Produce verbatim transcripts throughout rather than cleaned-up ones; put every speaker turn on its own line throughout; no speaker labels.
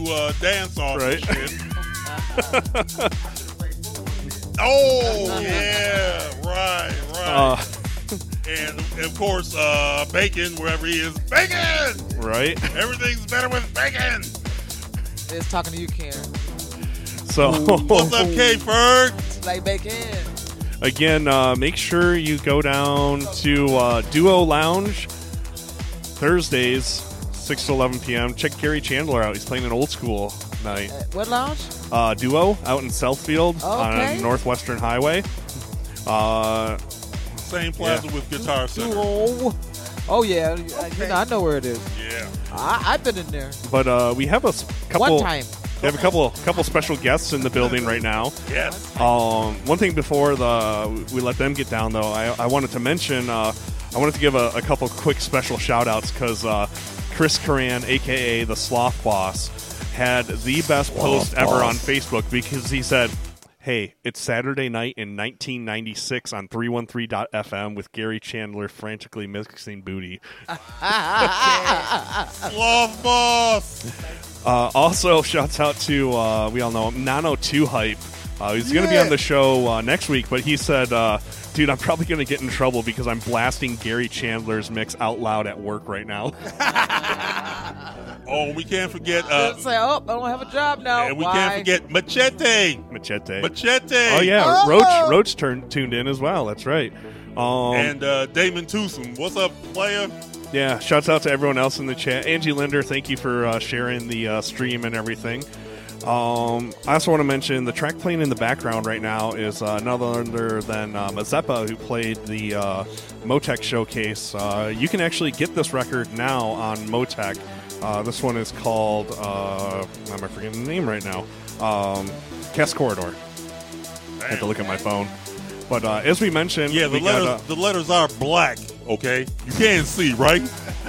uh, dance off
right.
and shit. Oh, yeah, right, right.
Uh,
and, of course, uh, bacon, wherever he is. Bacon!
Right.
Everything's better with bacon.
It's talking to you, Karen.
So,
what's up, K Ferg?
Like bacon.
Again, uh, make sure you go down to uh, Duo Lounge Thursdays, six to eleven p.m. Check Gary Chandler out. He's playing an old school night.
Uh, what lounge?
Uh, Duo out in Southfield
Okay.
on Northwestern Highway. Uh,
Same plaza
yeah.
with Guitar Center.
Duo. Oh, yeah. Okay. You know, I know where it is.
Yeah.
I, I've been in there.
But uh, we have a s- couple.
One time.
We have a couple couple special guests in the building right now.
Yes.
Um, one thing before the we let them get down, though, I, I wanted to mention, uh, I wanted to give a, a couple quick special shout-outs because uh, Chris Curran, a k a the Sloth Boss, had the best post ever on Facebook because he said, hey, it's Saturday night in nineteen ninety-six on three one three dot f m with Gary Chandler frantically mixing booty.
Sloth Boss.
Uh, also, shouts out to, uh, we all know him, Nano two Hype. Uh, he's going to be on the show uh, next week, but he said, uh, dude, I'm probably going to get in trouble because I'm blasting Gary Chandler's mix out loud at work right now.
Oh, we can't forget. Uh,
Say, oh, I don't have a job now.
and we
Why?
can't forget Machete.
Machete.
Machete.
Oh, yeah.
Oh!
Roach Roach turned tuned in as well. That's right. Um,
And uh, Damon Tucson. What's up, player?
yeah, shouts out to everyone else in the chat. Angie Linder, thank you for uh, sharing the uh, stream and everything. Um, I also want to mention the track playing in the background right now is uh, none other than uh, Mazeppa, who played the uh, Motec showcase. Uh, you can actually get this record now on Motec. Uh, this one is called, uh, I'm forgetting the name right now, um, Cast Corridor. I had to look at my phone. But uh, as we mentioned,
Yeah, the
we
letters
got, uh,
the letters are black, okay? You can't see, right?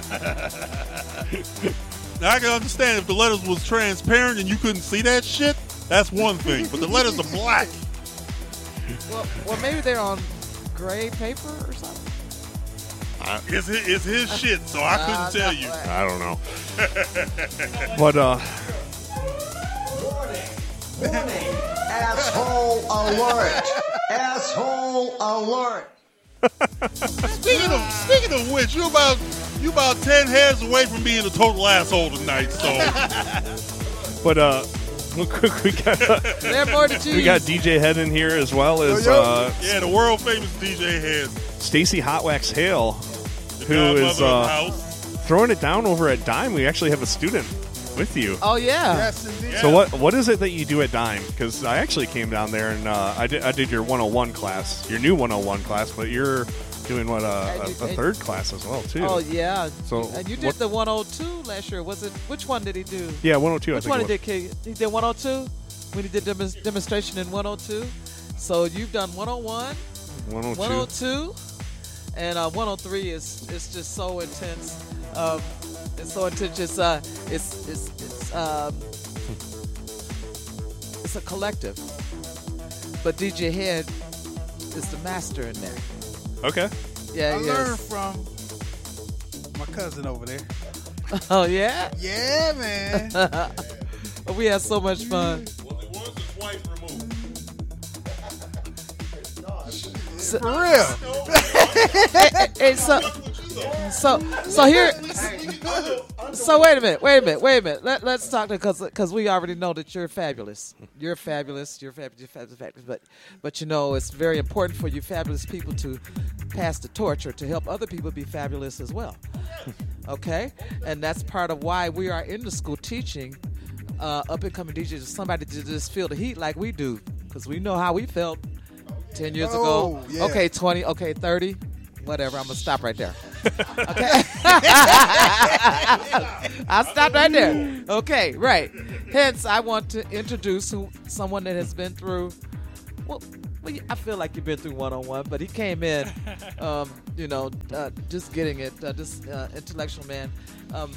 Now, I can understand if the letters was transparent and you couldn't see that shit, that's one thing. But the letters are black.
Well, well, maybe they're on gray paper or something.
Uh, it's, his, it's his shit, so I couldn't
Uh,
tell
no,
you.
uh,
I don't know. But, uh,
Warning. Asshole alert. Asshole alert.
Speaking of speaking of which, you about you about ten hairs away from being a total asshole tonight. So
but, uh, real quick, we got, uh,
They're more than cheese.
we got D J Head in here as well as
Yo, yo.
uh,
yeah, the world famous D J Head,
Stacy Hotwax Hale,
the
who
godmother
is
of the
uh,
house.
throwing it down over at Dime. We actually have a student with you.
Oh, yeah.
Yes, indeed.
Yeah.
So what what is it that you do at Dime? Because I actually came down there and uh, I did I did your one oh one class, your new one oh one class, but you're doing what uh, a,
And you-
a
and-
third class as well too.
Oh, yeah.
So
And you did
what-
the one oh two last year. Was it? Which one did he do?
yeah, one oh two.
Which
I
one
think
he
it
did? K- He did one oh two when he did the demonstration in one oh two. So you've done one oh one,
was. one oh two.
one oh two, and uh, one oh three is is just so intense. Um, it's so intense. It's uh, it's it's it's um, it's a collective. But D J Head is the master in there.
Okay.
Yeah,
I
he
learned
is.
from my cousin over there.
Oh yeah.
Yeah, man.
We had so much fun.
Was it once or twice removed?
For real.
Hey, so, so, so here. So wait a minute, wait a minute, wait a minute. Let, let's talk because because we already know that you're fabulous. You're fabulous. You're fabulous. You're fabulous. fabulous. But but you know it's very important for you fabulous people to pass the torch or to help other people be fabulous as well. Okay, and that's part of why we are in the school teaching uh, up and coming D Js. Somebody to just feel the heat like we do because we know how we felt ten years
Oh,
ago.
yeah.
Okay, twenty. Okay, thirty. Whatever. I'm gonna stop right there. Okay. I'll stop right there. Okay, right. Hence, I want to introduce who, someone that has been through. Well, well, I feel like you've been through one on one, but he came in, um, you know, uh, just getting it. Uh, this uh, intellectual man. Um,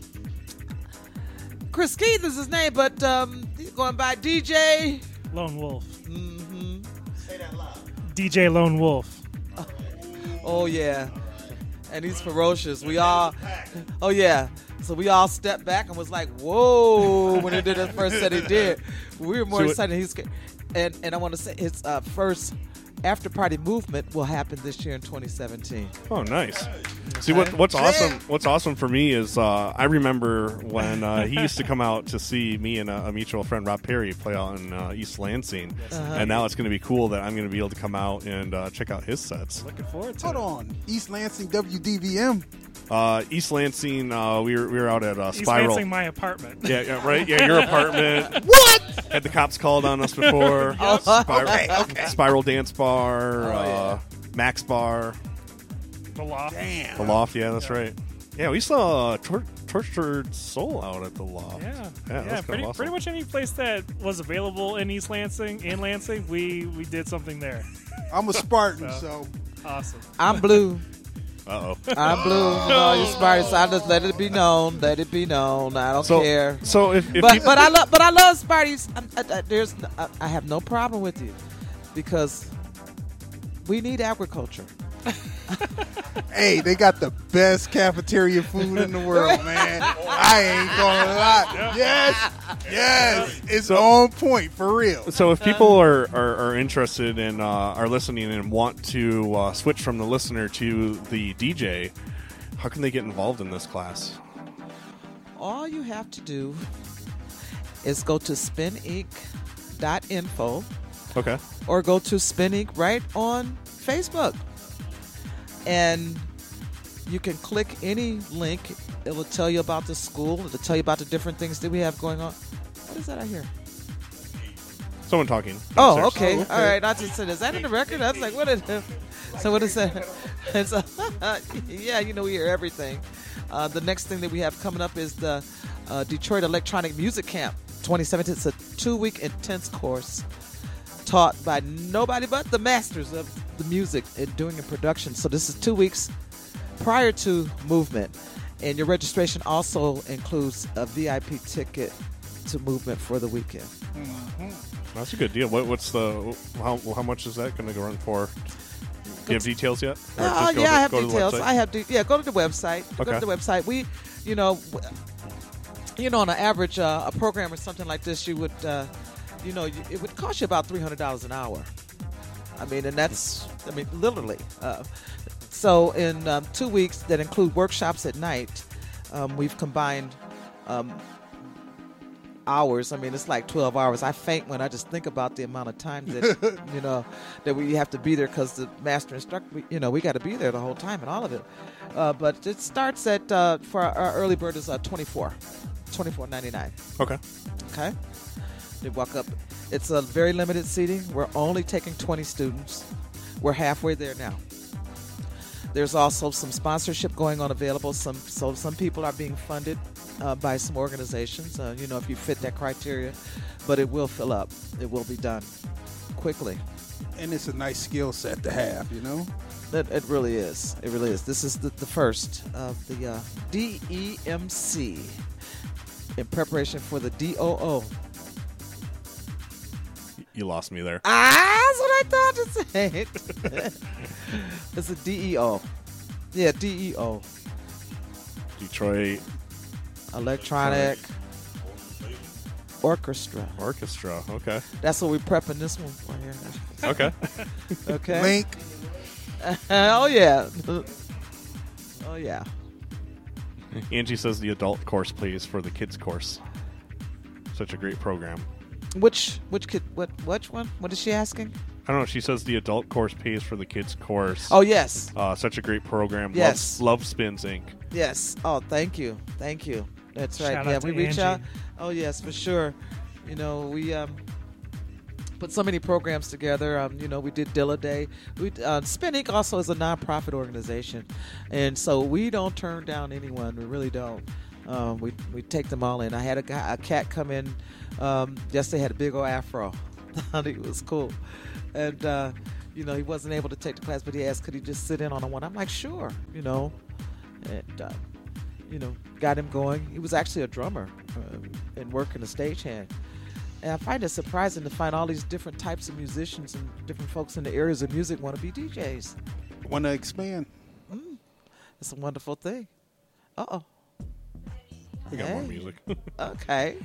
Chris Keith is his name, but um, he's going by D J.
Lone Wolf.
Mm-hmm.
D J Lone Wolf.
Oh yeah, and he's ferocious. We all, oh yeah. So we all stepped back and was like, "Whoa!" when he did the first set he did. We were more
So it-
excited. He's and and I want to say his uh, first after party movement will happen this year in twenty seventeen.
Oh, nice. See, what, what's awesome What's awesome for me is uh, I remember when uh, he used to come out to see me and a, a mutual friend, Rob Perry, play out in uh, East Lansing.
Uh-huh.
And now it's going to be cool that I'm going to be able to come out and uh, check out his sets.
Looking forward to
Hold
it.
on. East Lansing W D V M.
Uh, East Lansing, uh, we, were, we were out at uh,
He's
Spiral.
lancing my apartment.
Yeah, yeah, right? Yeah, your apartment. What? Had the cops called on us before. Spiral,
Okay, okay.
Spiral Dance Bar,
Oh,
uh,
yeah.
Max Bar,
The loft.
Damn.
the Loft. Yeah, that's right. Yeah, we saw uh, Tor- Tortured Soul out at the Loft.
Yeah,
yeah,
yeah.
that's
pretty,
kind of awesome.
pretty much any place that was available in East Lansing, in Lansing, we we did something there.
I'm a Spartan,
So.
so
Awesome.
I'm blue.
Uh oh.
I'm blue. You know, you Spartans. I just let it be known. Let it be known. I don't
So,
care.
so if, if
But
you,
but I love but I love Sparties. I, I, I- there's I, I have no problem with you because we need agriculture.
hey, they got the best cafeteria food in the world, man. I ain't gonna lie. Yes, yes, it's on point for real.
So if people are, are, are interested in uh, are listening and want to uh, switch from the listener to the D J, how can they get involved in this class?
All you have to do is go to spin inc dot info
Okay.
or go to Spin Inc right on Facebook. And you can click any link. It will tell you about the school. It'll tell you about the different things that we have going on. What is that I hear?
Someone talking.
Oh,
downstairs.
okay.
Oh, okay.
All right. I just said, is that in the record? I was like, what is it? So what is that? And so, yeah, you know, we hear everything. Uh, the next thing that we have coming up is the uh, Detroit Electronic Music Camp twenty seventeen. It's a two-week intense course taught by nobody but the masters of the music and doing a production. So this is two weeks prior to movement. And your registration also includes a V I P ticket to movement for the weekend.
That's a good deal. What, what's the how, how much is that going to run for? Do you have details yet? Or
Oh
just go
yeah,
to-
I have
go to the
details.
website?
I have de- yeah. Go to the website. Go
Okay.
to the website. We, you know, w- you know, on an average, uh, a program or something like this, you would, uh, you know, you, it would cost you about three hundred dollars an hour. I mean, and that's, I mean, literally. Uh, so in um, two weeks that include workshops at night, um, we've combined um, hours. I mean, it's like twelve hours. I faint when I just think about the amount of time that, you know, that we have to be there because the master instructor, we, you know, we got to be there the whole time and all of it. Uh, but it starts at, uh, for our, our early bird is uh, twenty-four ninety-nine.
Okay.
Okay. They walk up. It's a very limited seating. We're only taking twenty students. We're halfway there now. There's also some sponsorship going on available. Some so some people are being funded uh, by some organizations. Uh, you know, if you fit that criteria, but it will fill up. It will be done quickly.
And it's a nice skill set to have, you know?
It, it really is. It really is. This is the, the first of the uh, D E M C in preparation for the D O O.
You lost me there.
Ah, that's what I thought to say. It's a D E O. Yeah, D E O.
Detroit
Electronic Orchestra.
Orchestra. Okay.
That's what we're prepping this one for here.
Okay.
Okay.
Link.
Oh, yeah. Oh, yeah.
Angie says the adult course pays for the kids course. Such a great program.
Which which kid? What which one? What is she asking?
I don't know. She says the adult course pays for the kids course.
Oh, yes.
Uh, such a great program.
Yes.
Love, Love Spins Incorporated.
Yes. Oh, thank you. Thank you. That's right.
Shout
yeah,
out
we
to
reach
Angie.
out. Oh, yes, for sure. You know, we um, put so many programs together. Um, you know, we did Dilla Day. We uh, Spin Incorporated also is a nonprofit organization, and so we don't turn down anyone. We really don't. Um, we we take them all in. I had a guy, a cat come in um, yesterday. Had a big old afro. I think it was cool, and uh, you know he wasn't able to take the class, but he asked could he just sit in on a one. I'm like sure, you know, and uh, you know got him going. He was actually a drummer uh, and working a stagehand. And I find it surprising to find all these different types of musicians and different folks in the areas of music want to be D Js.
Want to expand?
It's a wonderful thing. Uh oh.
We got more
Hey.
music.
Okay.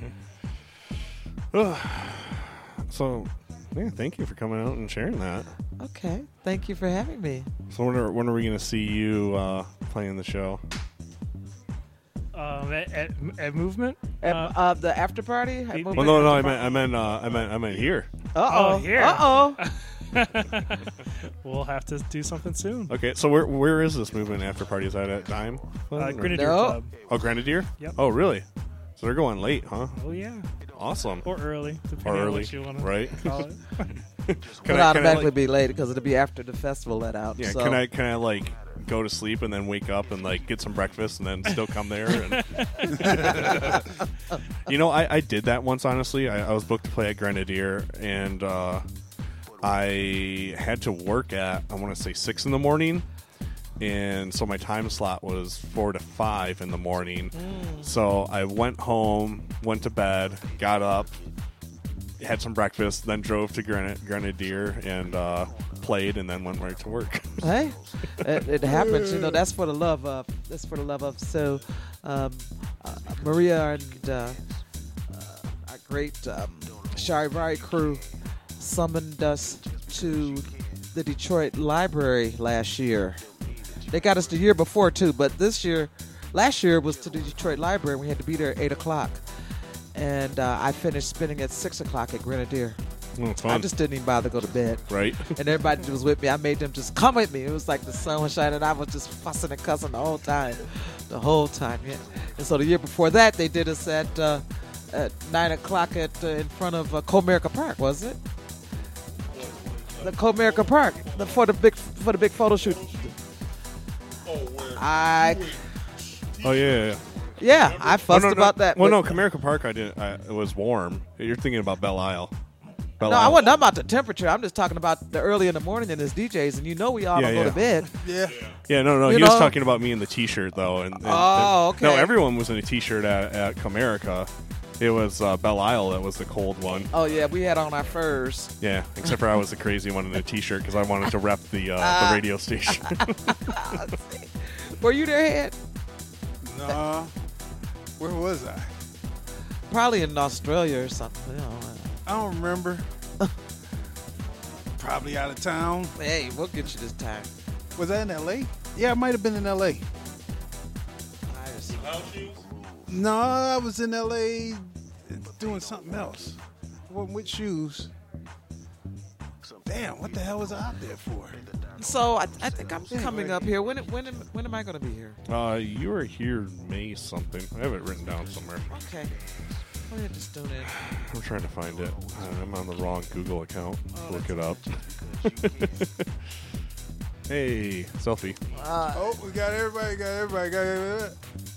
So, yeah, thank you for coming out and sharing that.
Okay. Thank you for having me.
So when are, when are we going to see you uh, playing the show?
Um, at, at, at movement.
At,
Uh,
uh, the after party? At
Well,
Well,
Movement?
no, no, I meant, I meant, uh, I meant, I meant here.
Uh-oh.
Oh, here.
Uh-oh.
we'll have to do something soon.
Okay, so where where is this movement after party? Is that at Dime?
Uh, Grenadier
No.
Club.
Oh, Grenadier?
Yep.
Oh, really? So they're going late, huh?
Oh yeah,
Awesome.
or early, depending
Or
on
early,
what you want
right?
to call it.
Can
It'll
I, can I,
automatically
like,
be late because it'll be after the festival let out.
yeah,
so.
can I can I like go to sleep and then wake up and like get some breakfast and then still come there? And you know, I, I did that once. Honestly, I, I was booked to play at Grenadier, and uh, I had to work at I want to say six in the morning, and so my time slot was four to five in the morning. So I went home, went to bed, got up, had some breakfast, then drove to Gren- Grenadier and uh, played, and then went right to work.
Hey, it, it happens. You know, that's for the love of. That's for the love of. So, um, uh, Maria and uh, uh, our great um, Charivari crew summoned us to the Detroit Library last year. They got us the year before too, but this year, last year was to the Detroit Library. We had to be there at eight o'clock, and uh, I finished spinning at six o'clock at Grenadier.
Oh, it's
I
fun,
just didn't even bother to go to bed.
right?
And everybody was with me. I made them just come with me. It was like the sun was shining. I was just fussing and cussing the whole time. The whole time, yeah. And so the year before that, they did us at uh, at nine o'clock at uh, in front of uh, Comerica Park, was it? The Comerica Park the, for the big for the big photo shoot. I
Oh yeah, yeah, yeah.
yeah, I fussed
Oh, no, no.
about that.
Well,
but-
no, Comerica Park. I didn't. I, it was warm. You're thinking about Belle Isle. Belle
No, I
Isle.
wasn't talking about the temperature. I'm just talking about the early in the morning and his D Js, and you know we all
Yeah,
don't go
yeah.
to bed.
Yeah.
Yeah, no, no.
You
he was
know?
talking about me in the T-shirt though. And, and
Oh,
and- No,
okay.
everyone was in a T-shirt at, at Comerica. It was uh, Belle Isle that was the cold one.
Oh yeah, we had on our furs.
Yeah, except for I was the crazy one in a T-shirt because I wanted to rep the uh, the radio station.
Were you there, Head?
Nah. Where was I?
Probably in Australia or something. You know.
I don't remember. Probably out of town.
Hey, we'll get you this time.
Was that in L A? Yeah, I might have been in L A. No, I was in L A doing something else. Wasn't with shoes. Damn, what the hell was I out there for?
So I, I think I'm coming up here. When when am, when am I going to be here?
uh, you were here May something. I have it written down somewhere.
Okay. Go ahead, just tune in.
I'm trying to find it. Uh, I'm on the wrong Google account.
Oh,
Look it up. Hey, selfie.
Uh,
Oh, we got everybody, got everybody, got everybody.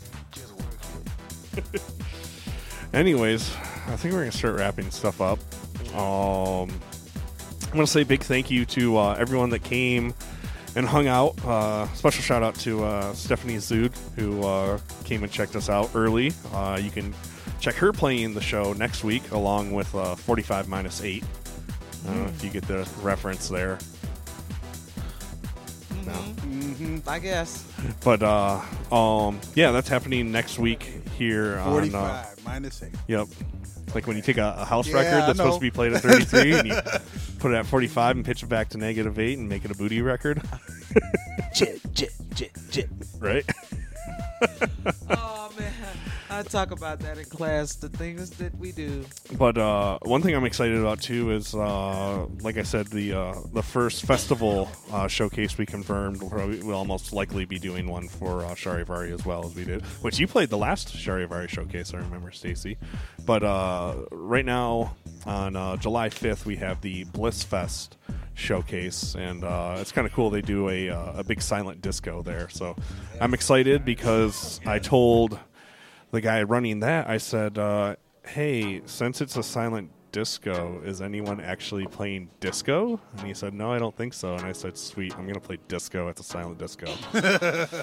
Anyways, I think we're gonna start wrapping stuff up. Um, I'm gonna say a big thank you to uh, everyone that came and hung out. Uh, special shout out to uh, Stephanie Zood, who uh, came and checked us out early. Uh, you can check her playing the show next week, along with uh, forty-five minus eight. I don't know if you get the reference there. No.
I guess.
But uh, um, yeah, that's happening next week here on. Uh,
forty-five minus eight.
Yep. Like when you take a, a house
Yeah,
record
I
that's
know.
supposed to be played at thirty-three and you put it at forty-five and pitch it back to negative eight and make it a booty record,
Jit, jit, jit, jit.
right?
Oh man, I talk about that in class. The things that we do.
But uh, one thing I'm excited about too is, uh, like I said, the uh, the first festival uh, showcase we confirmed. We'll, probably, we'll almost likely be doing one for uh, Charivari as well as we did, which you played the last Charivari showcase. I remember, Stacy. But uh, right now on uh, July fifth, we have the Bliss Fest showcase, and uh, it's kind of cool. They do a uh, a big silent disco there, so I'm excited because I told the guy running that, I said, uh, hey, since it's a silent disco, is anyone actually playing disco? And he said, no, I don't think so. And I said, sweet, I'm going to play disco at the silent disco.